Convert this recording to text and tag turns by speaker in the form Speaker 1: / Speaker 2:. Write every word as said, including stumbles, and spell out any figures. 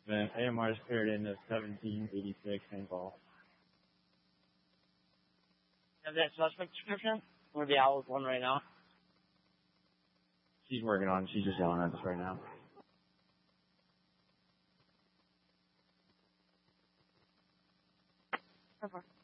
Speaker 1: Man, A M R is cleared in the seventeen eighty-six handball.
Speaker 2: Have that suspect description? Or the owl's one right now?
Speaker 1: She's working on it. She's just yelling at us right now.
Speaker 2: So far.